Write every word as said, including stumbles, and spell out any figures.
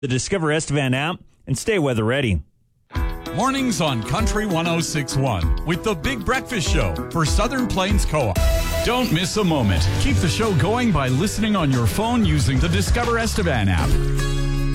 the Discover Estevan app, and stay weather ready. Mornings on Country one oh six point one with the Big Breakfast Show for Southern Plains Co-op. Don't miss a moment. Keep the show going by listening on your phone using the Discover Estevan app.